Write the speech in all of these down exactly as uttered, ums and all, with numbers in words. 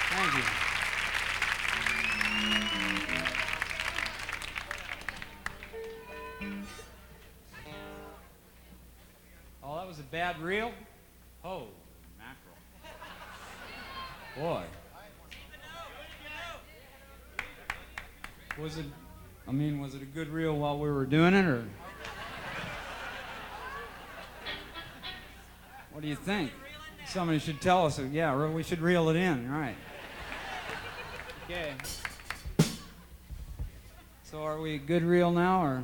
Thank you. Oh, that was a bad reel? Oh, mackerel. Boy. Was it, I mean, was it a good reel while we were doing it, or? What do you think? Somebody should tell us. Yeah, we should reel it in, right. Okay. So are we a good reel now, or?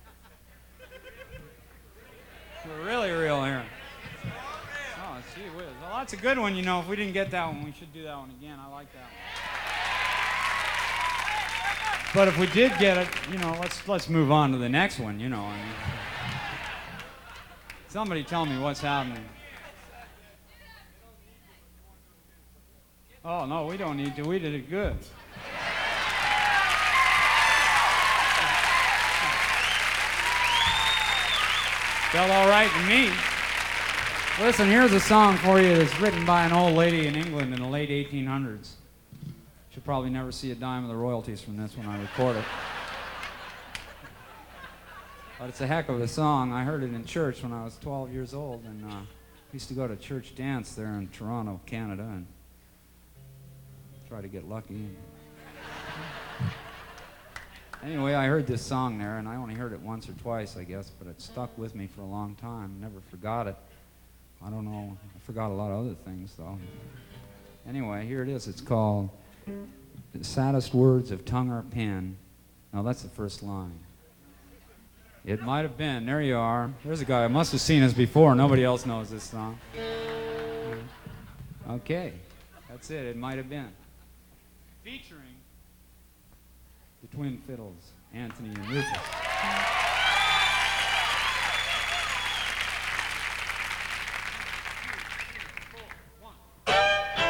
We're really real here. Oh, gee whiz. Well, that's a good one, you know. If we didn't get that one, we should do that one again. I like that one. But if we did get it, you know, let's let's move on to the next one, you know. I mean, somebody tell me what's happening. Oh, no, we don't need to. We did it good. Felt all right to me. Listen, here's a song for you that's written by an old lady in England in the late eighteen hundreds. She'll probably never see a dime of the royalties from this when I record it. But it's a heck of a song. I heard it in church when I was twelve years old, and uh, I used to go to church dance there in Toronto, Canada, and try to get lucky. Anyway, I heard this song there, and I only heard it once or twice, I guess, but it stuck with me for a long time. Never forgot it. I don't know. I forgot a lot of other things, though. Anyway, here it is. It's called The Saddest Words of Tongue or Pen. Now, that's the first line. It might have been. There you are. There's a guy. I must have seen this before. Nobody else knows this song. Okay. That's it. It might have been. Featuring the twin fiddles, Anthony and Rufus.